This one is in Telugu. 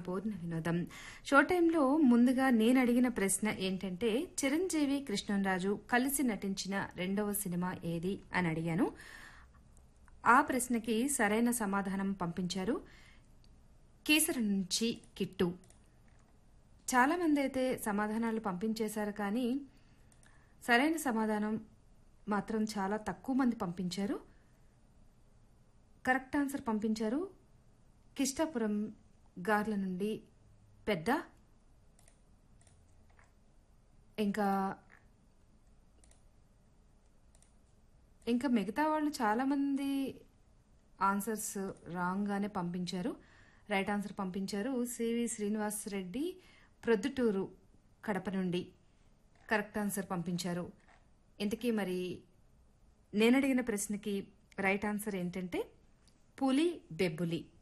సంపూర్ణ వినోదం. షో టైంలో ముందుగా నేను అడిగిన ప్రశ్న ఏంటంటే చిరంజీవి కృష్ణంరాజు కలిసి నటించిన రెండవ సినిమా ఏది అని అడిగాను. ఆ ప్రశ్నకి సరైన సమాధానం పంపించారు కీసర నుంచి కిట్టు. చాలా మంది అయితే సమాధానాలు పంపించేశారు, కానీ సరైన సమాధానం మాత్రం చాలా తక్కువ మంది పంపించారు. కరెక్ట్ ఆన్సర్ పంపించారు కిష్టాపురం గార్ల నుండి పెద్ద, ఇంకా ఇంకా మిగతా వాళ్ళు చాలా మంది ఆన్సర్స్ రాంగ్ గానే పంపించారు. రైట్ ఆన్సర్ పంపించారు సివి శ్రీనివాస్ రెడ్డి ప్రొద్దుటూరు కడప నుండి కరెక్ట్ ఆన్సర్ పంపించారు. ఇంతకీ మరి నేను అడిగిన ప్రశ్నకి రైట్ ఆన్సర్ ఏంటంటే పులి బెబ్బులి.